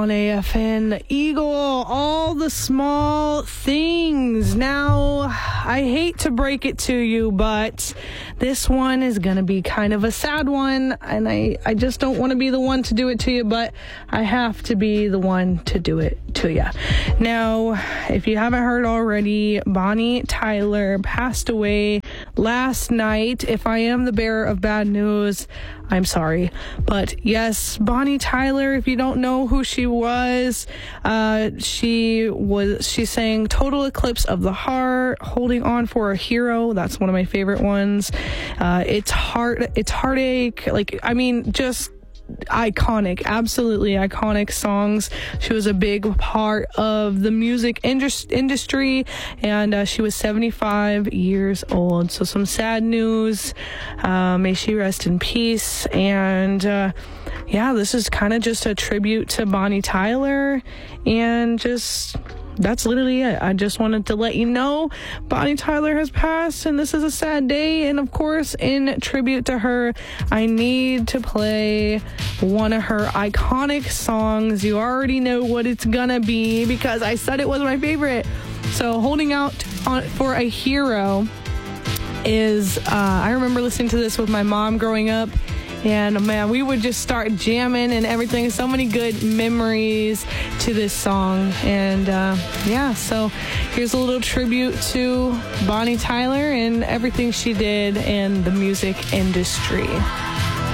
On AFN Eagle, all the small things. Now, I hate to break it to you, but this one is going to be kind of a sad one, and I just don't want to be the one to do it to you, but I have to be the one to do it to you. Now, if you haven't heard already, Bonnie Tyler passed away last night. If I am the bearer of bad news, I'm sorry. But yes, Bonnie Tyler, if you don't know who she was, she sang Total Eclipse of the Heart, Holding On for a Hero. That's one of my favorite ones. It's Heartache. Just iconic, absolutely iconic songs. She was a big part of the music industry, and she was 75 years old. So some sad news. May she rest in peace. And this is kind of just a tribute to Bonnie Tyler, and that's literally it. I just wanted to let you know Bonnie Tyler has passed, and this is a sad day. And of course, in tribute to her, I need to play one of her iconic songs. You already know what it's gonna be because I said it was my favorite. So Holding Out for a Hero is, I remember listening to this with my mom growing up. And man, we would just start jamming and everything. So many good memories to this song. And so here's a little tribute to Bonnie Tyler and everything she did in the music industry.